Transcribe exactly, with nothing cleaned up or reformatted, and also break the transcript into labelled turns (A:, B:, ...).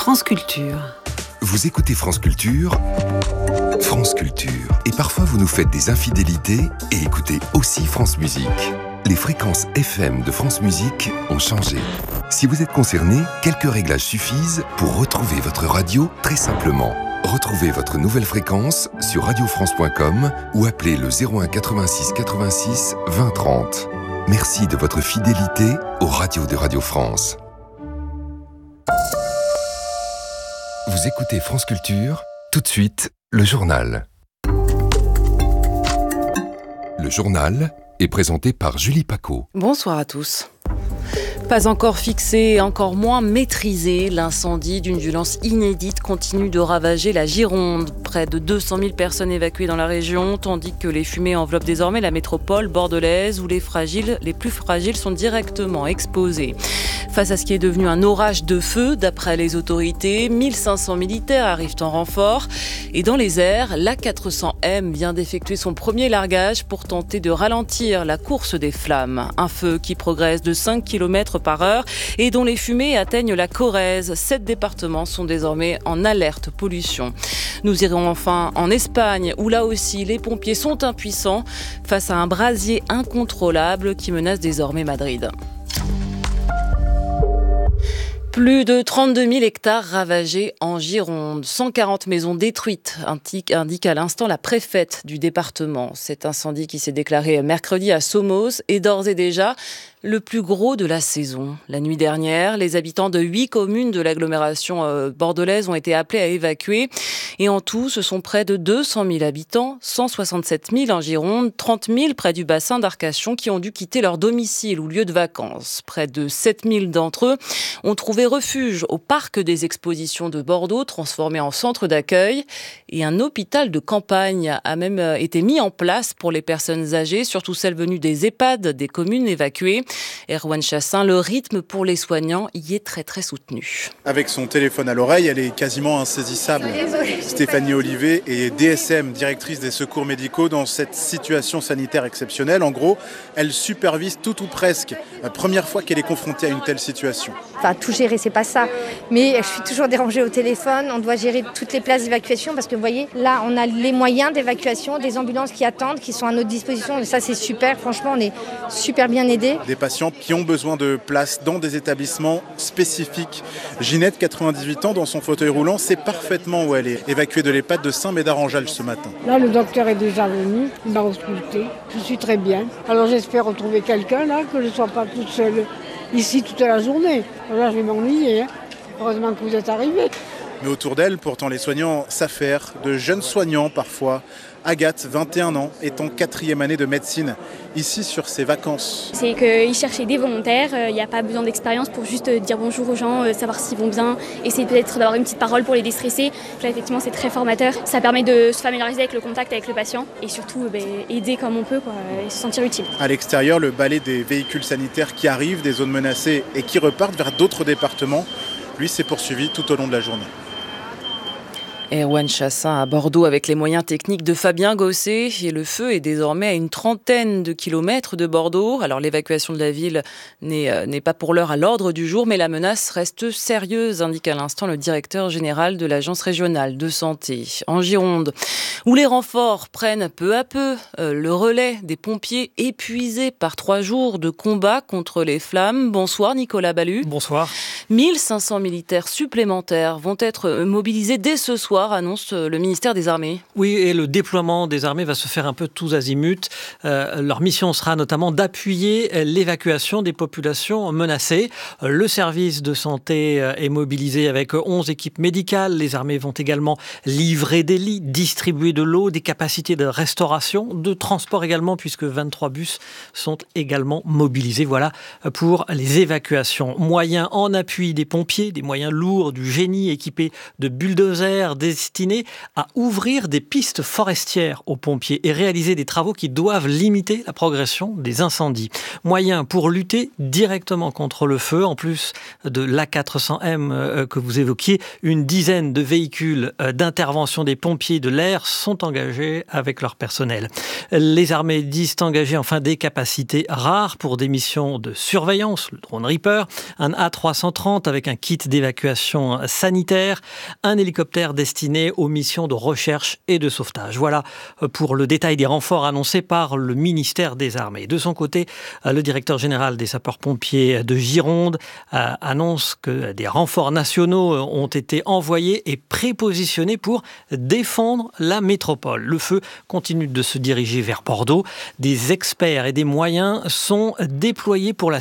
A: France Culture.
B: Vous écoutez France Culture, France Culture. Et parfois vous nous faites des infidélités et écoutez aussi France Musique. Les fréquences F M de France Musique ont changé. Si vous êtes concerné, quelques réglages suffisent pour retrouver votre radio très simplement. Retrouvez votre nouvelle fréquence sur radio france point com ou appelez le zéro un quatre-vingt-six quatre-vingt-six vingt trente. Merci de votre fidélité aux radios de Radio France. Vous écoutez France Culture, tout de suite, le journal. Le journal est présenté par Julie Paco.
C: Bonsoir à tous. Pas encore fixé, encore moins maîtrisé, l'incendie d'une violence inédite continue de ravager la Gironde. Près de deux cent mille personnes évacuées dans la région, tandis que les fumées enveloppent désormais la métropole bordelaise où les fragiles, les plus fragiles sont directement exposés. Face à ce qui est devenu un orage de feu, d'après les autorités, mille cinq cents militaires arrivent en renfort. Et dans les airs, l'A quatre cents M vient d'effectuer son premier largage pour tenter de ralentir la course des flammes. Un feu qui progresse de cinq kilomètres par heure et dont les fumées atteignent la Corrèze. Sept départements sont désormais en alerte pollution. Nous irons enfin en Espagne où là aussi les pompiers sont impuissants face à un brasier incontrôlable qui menace désormais Madrid. Plus de trente-deux mille hectares ravagés en Gironde, cent quarante maisons détruites, indique, indique à l'instant la préfète du département. Cet incendie qui s'est déclaré mercredi à Somos est d'ores et déjà le plus gros de la saison. La nuit dernière, les habitants de huit communes de l'agglomération euh, bordelaise ont été appelés à évacuer. Et en tout, ce sont près de deux cent mille habitants, cent soixante-sept mille en Gironde, trente mille près du bassin d'Arcachon qui ont dû quitter leur domicile ou lieu de vacances. Près de sept mille d'entre eux ont trouvé refuge au parc des expositions de Bordeaux, transformé en centre d'accueil. Et un hôpital de campagne a même été mis en place pour les personnes âgées, surtout celles venues des EHPAD, des communes évacuées. Erwan Chassin, le rythme pour les soignants y est très très soutenu.
D: Avec son téléphone à l'oreille, elle est quasiment insaisissable. Stéphanie Olivet est D S M, directrice des secours médicaux dans cette situation sanitaire exceptionnelle. En gros, elle supervise tout ou presque. La première fois qu'elle est confrontée à une telle situation.
E: Enfin, tout gérer, c'est pas ça. Mais je suis toujours dérangée au téléphone. On doit gérer toutes les places d'évacuation parce que vous voyez, là, on a les moyens d'évacuation, des ambulances qui attendent, qui sont à notre disposition. Et ça, c'est super. Franchement, on est super bien aidés.
D: Des patients qui ont besoin de place dans des établissements spécifiques. Ginette, quatre-vingt-dix-huit ans, dans son fauteuil roulant, sait parfaitement où elle est. Évacuée de l'EHPAD de Saint-Médard-en-Jalles ce matin.
F: Là, le docteur est déjà venu, il m'a ausculté. Je suis très bien. Alors j'espère retrouver quelqu'un là, que je ne sois pas toute seule ici toute la journée. Là, je vais m'ennuyer. Hein. Heureusement que vous êtes arrivés.
D: Mais autour d'elle, pourtant, les soignants s'affairent, de jeunes soignants parfois. Agathe, vingt et un ans, est en quatrième année de médecine, ici sur ses vacances.
G: C'est qu'ils cherchaient des volontaires, il n'y a pas besoin d'expérience pour juste dire bonjour aux gens, savoir s'ils vont bien, essayer peut-être d'avoir une petite parole pour les déstresser. Là, effectivement, c'est très formateur. Ça permet de se familiariser avec le contact avec le patient et surtout bah, aider comme on peut quoi, et se sentir utile.
D: À l'extérieur, le balai des véhicules sanitaires qui arrivent des zones menacées et qui repartent vers d'autres départements, lui, s'est poursuivi tout au long de la journée.
C: Erwan Chassin à Bordeaux avec les moyens techniques de Fabien Gosset et le feu est désormais à une trentaine de kilomètres de Bordeaux. Alors l'évacuation de la ville n'est, euh, n'est pas pour l'heure à l'ordre du jour, mais la menace reste sérieuse, indique à l'instant le directeur général de l'agence régionale de santé. En Gironde, où les renforts prennent peu à peu euh, le relais des pompiers épuisés par trois jours de combat contre les flammes. Bonsoir Nicolas Ballu.
H: Bonsoir.
C: mille cinq cents militaires supplémentaires vont être mobilisés dès ce soir, annonce le ministère des Armées.
H: Oui, et le déploiement des armées va se faire un peu tous azimuts. Euh, leur mission sera notamment d'appuyer l'évacuation des populations menacées. Le service de santé est mobilisé avec onze équipes médicales. Les armées vont également livrer des lits, distribuer de l'eau, des capacités de restauration, de transport également, puisque vingt-trois bus sont également mobilisés. Voilà pour les évacuations. Moyens en appui des pompiers, des moyens lourds, du génie équipé de bulldozers, destinés à ouvrir des pistes forestières aux pompiers et réaliser des travaux qui doivent limiter la progression des incendies. Moyen pour lutter directement contre le feu, en plus de l'A quatre cents M que vous évoquiez, une dizaine de véhicules d'intervention des pompiers de l'air sont engagés avec leur personnel. Les armées disent engager enfin des capacités rares pour des missions de surveillance, le drone Reaper, un A trois cent trente avec un kit d'évacuation sanitaire, un hélicoptère destiné aux missions de recherche et de sauvetage. Voilà pour le détail des renforts annoncés par le ministère des Armées. De son côté, le directeur général des sapeurs-pompiers de Gironde annonce que des renforts nationaux ont été envoyés et prépositionnés pour défendre la métropole. Le feu continue de se diriger vers Bordeaux. Des experts et des moyens sont déployés pour la